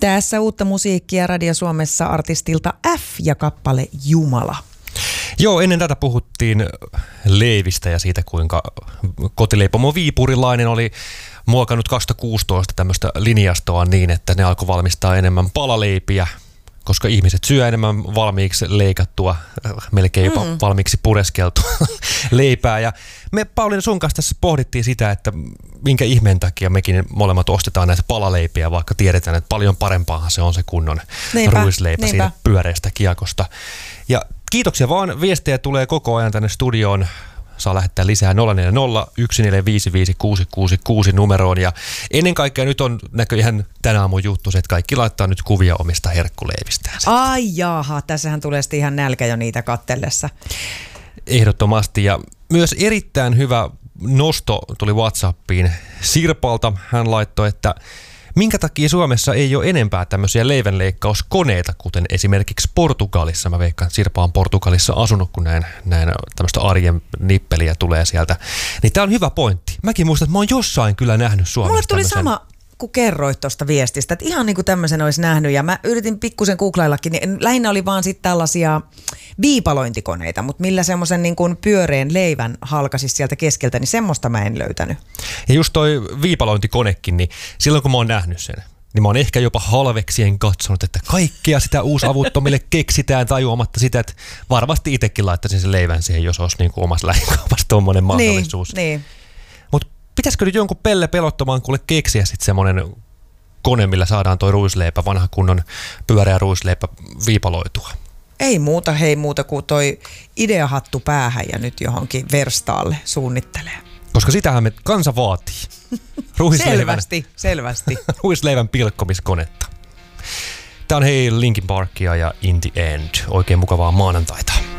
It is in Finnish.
Tässä uutta musiikkia Radio Suomessa artistilta F ja kappale Jumala. Joo, ennen tätä puhuttiin leivistä ja siitä, kuinka kotileipomo Viipurilainen oli muokannut 2016 tämmöistä linjastoa niin, että ne alkoi valmistaa enemmän palaleipiä, koska ihmiset syö enemmän valmiiksi leikattua, melkein jopa valmiiksi pureskeltua leipää. Ja me Pauliina sun kanssa tässä pohdittiin sitä, että minkä ihmeen takia molemmat ostetaan näitä palaleipiä, vaikka tiedetään, että paljon parempaahan se on se kunnon ruisleipä siitä pyöreästä kiekosta. Ja kiitoksia vaan, viestejä tulee koko ajan tänne studioon. Saa lähettää lisää 040 numeroon. Ja ennen kaikkea nyt on näköjään tänä aamun juttu se, että kaikki laittaa nyt kuvia omista herkkuleivistään. Ai jaha, tässähän tulee sitten ihan nälkä jo niitä kattellessa. Ehdottomasti, ja myös erittäin hyvä nosto tuli WhatsAppiin Sirpalta. Hän laittoi, että minkä takia Suomessa ei ole enempää tämmöisiä leivänleikkauskoneita, kuten esimerkiksi Portugalissa. Mä veikkaan, että Sirpa on Portugalissa asunut, kun näin tämmöistä arjen nippeliä tulee sieltä. Niin tää on hyvä pointti. Mäkin muistan, että mä oon jossain kyllä nähnyt Suomessa mulle tuli sama, kun kerroit tuosta viestistä, että ihan niin kuin tämmöisen olisi nähnyt. Ja mä yritin pikkusen googlaillakin, niin lähinnä oli vaan sitten tällaisia viipalointikoneita, mutta millä semmoisen niin kuin pyöreän leivän halkaisi sieltä keskeltä, niin semmoista mä en löytänyt. Ja just toi viipalointikonekin, niin silloin kun mä oon nähnyt sen, niin mä oon ehkä jopa halveksien katsonut, että kaikkea sitä uusavuttomille keksitään tajuamatta sitä, että varmasti itsekin laittaisin sen leivän siihen, jos olisi niin kuin omassa lähikaupassa tommoinen mahdollisuus. Niin. Mutta pitäisikö nyt jonkun pelle pelottomaan kuule keksiä sitten semmoinen kone, millä saadaan toi ruisleipä, vanha kunnon pyöreä ruisleipä viipaloitua? Ei muuta, kuin toi ideahattu päähän ja nyt johonkin verstaalle suunnittelee. Koska sitähän me kansa vaatii. Selvästi. Ruisleivän pilkkomiskonetta. Tää on hei Linkin Parkia ja In the End. Oikein mukavaa maanantaita.